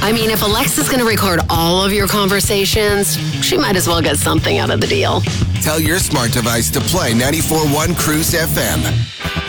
I mean, if Alexa's going to record all of your conversations, she might as well get something out of the deal. Tell your smart device to play 94.1 Cruise FM.